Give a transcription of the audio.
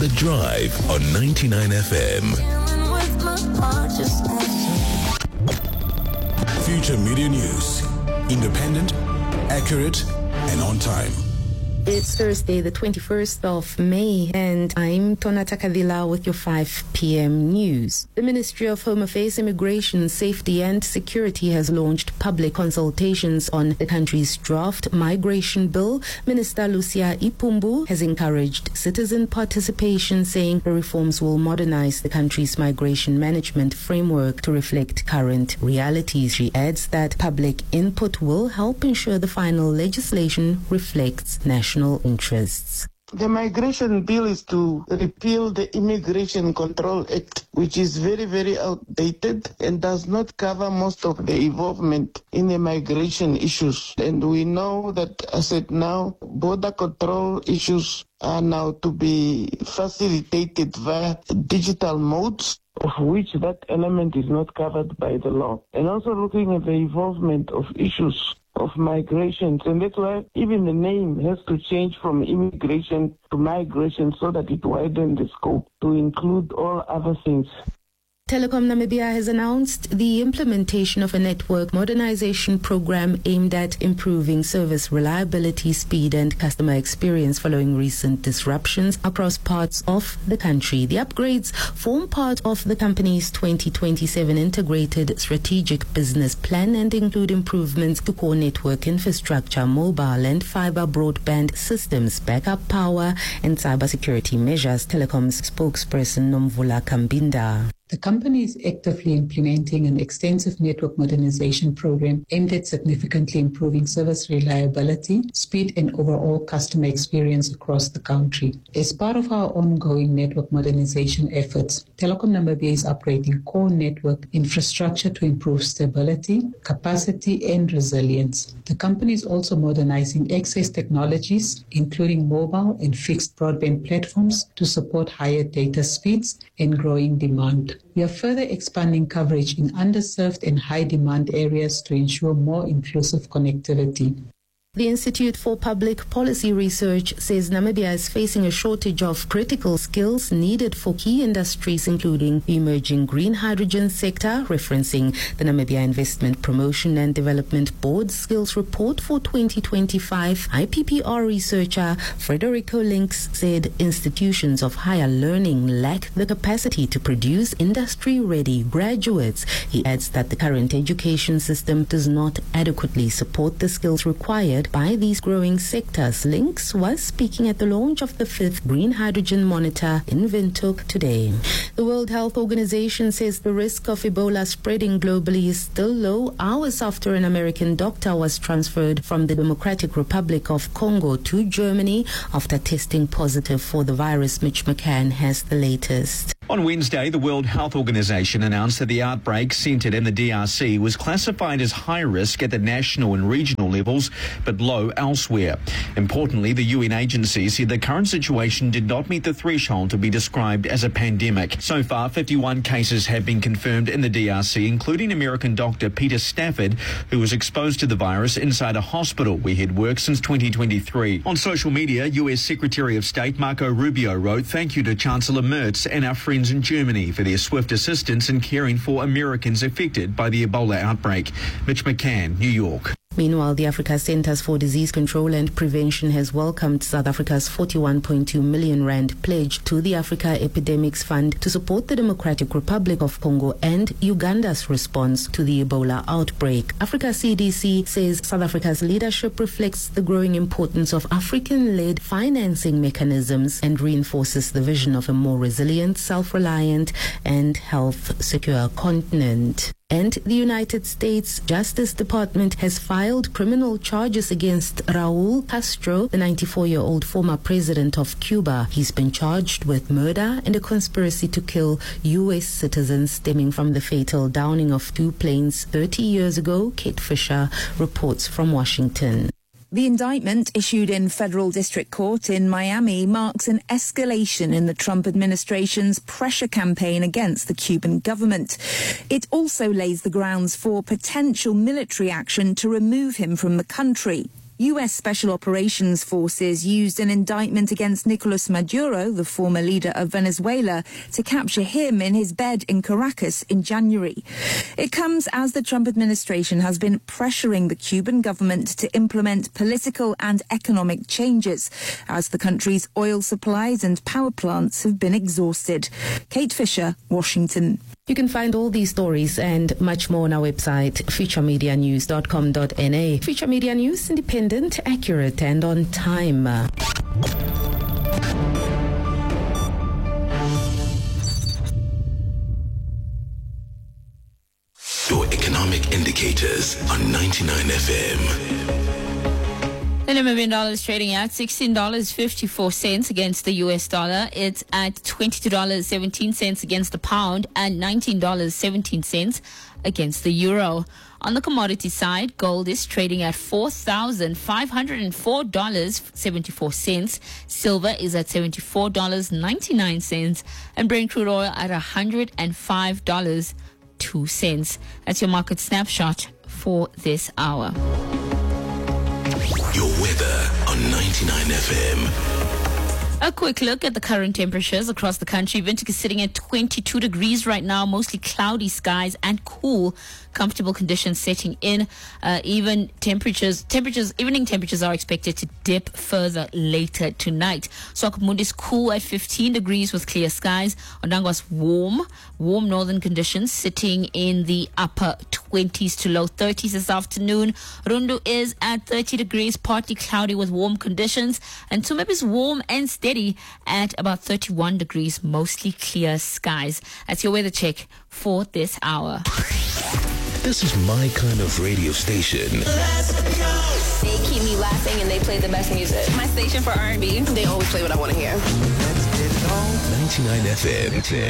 The Drive on 99 FM. Future Media News. Independent, accurate, and on time. It's Thursday, the 21st of May, and I'm Tona Takadila with your 5 p.m. news. The Ministry of Home Affairs, Immigration, Safety and Security has launched public consultations on the country's draft migration bill. Minister Lucia Ipumbu has encouraged citizen participation, saying the reforms will modernize the country's migration management framework to reflect current realities. She adds that public input will help ensure the final legislation reflects national interests. The migration bill is to repeal the Immigration Control Act, which is very, very outdated and does not cover most of the involvement in the migration issues. And we know that, as at now, border control issues are now to be facilitated via digital modes, of which that element is not covered by the law. And also looking at the involvement of issues of migrations, and that's why even the name has to change from immigration to migration so that it widens the scope to include all other things. Telecom Namibia has announced the implementation of a network modernization program aimed at improving service reliability, speed and customer experience following recent disruptions across parts of the country. The upgrades form part of the company's 2027 integrated strategic business plan and include improvements to core network infrastructure, mobile and fiber broadband systems, backup power and cybersecurity measures. Telecom's spokesperson Nomvula Kambinda. The company is actively implementing an extensive network modernization program aimed at significantly improving service reliability, speed, and overall customer experience across the country. As part of our ongoing network modernization efforts, Telecom Namibia is upgrading core network infrastructure to improve stability, capacity, and resilience. The company is also modernizing access technologies, including mobile and fixed broadband platforms, to support higher data speeds and growing demand. We are further expanding coverage in underserved and high-demand areas to ensure more inclusive connectivity. The Institute for Public Policy Research says Namibia is facing a shortage of critical skills needed for key industries, including the emerging green hydrogen sector. Referencing the Namibia Investment Promotion and Development Board Skills Report for 2025, IPPR researcher Frederico Links said institutions of higher learning lack the capacity to produce industry-ready graduates. He adds that the current education system does not adequately support the skills required by these growing sectors. Links was speaking at the launch of the 5th Green Hydrogen Monitor in Windhoek today. The World Health Organization says the risk of Ebola spreading globally is still low hours after an American doctor was transferred from the Democratic Republic of Congo to Germany after testing positive for the virus. Mitch McCann has the latest. On Wednesday, the World Health Organization announced that the outbreak centered in the DRC was classified as high risk at the national and regional levels, but low elsewhere. Importantly, the UN agency said the current situation did not meet the threshold to be described as a pandemic. So far, 51 cases have been confirmed in the DRC, including American doctor Peter Stafford, who was exposed to the virus inside a hospital where he'd worked since 2023. On social media, US Secretary of State Marco Rubio wrote, "Thank you to Chancellor Merz and our friends in Germany for their swift assistance in caring for Americans affected by the Ebola outbreak." Mitch McCann, New York. Meanwhile, the Africa Centers for Disease Control and Prevention has welcomed South Africa's 41.2 million rand pledge to the Africa Epidemics Fund to support the Democratic Republic of Congo and Uganda's response to the Ebola outbreak. Africa CDC says South Africa's leadership reflects the growing importance of African-led financing mechanisms and reinforces the vision of a more resilient, self-reliant and health-secure continent. And the United States Justice Department has filed criminal charges against Raul Castro, the 94-year-old former president of Cuba. He's been charged with murder and a conspiracy to kill U.S. citizens stemming from the fatal downing of 2 planes 30 years ago. Kate Fisher reports from Washington. The indictment issued in federal district court in Miami marks an escalation in the Trump administration's pressure campaign against the Cuban government. It also lays the grounds for potential military action to remove him from the country. U.S. Special Operations Forces used an indictment against Nicolas Maduro, the former leader of Venezuela, to capture him in his bed in Caracas in January. It comes as the Trump administration has been pressuring the Cuban government to implement political and economic changes as the country's oil supplies and power plants have been exhausted. Kate Fisher, Washington. You can find all these stories and much more on our website, futuremedianews.com.na. Future Media News, independent, accurate, and on time. Your economic indicators on 99 FM. The Namibian dollar is trading at $16.54 against the US dollar. It's at $22.17 against the pound and $19.17 against the euro. On the commodity side, gold is trading at $4,504.74. Silver is at $74.99 and Brent crude oil at $105.02. That's your market snapshot for this hour. Your weather on 99 FM. A quick look at the current temperatures across the country. Windhoek is sitting at 22 degrees right now, mostly cloudy skies and cool. Comfortable conditions setting in. Evening temperatures are expected to dip further later tonight. Swakopmund is cool at 15 degrees with clear skies. Ondangwa's warm northern conditions sitting in the upper 20s to low 30s this afternoon. Rundu is at 30 degrees, partly cloudy with warm conditions. And Tsumeb is warm and steady at about 31 degrees, mostly clear skies. That's your weather check for this hour. This is my kind of radio station. They keep me laughing and they play the best music. My station for R&B. They always play what I want to hear. 99 FM.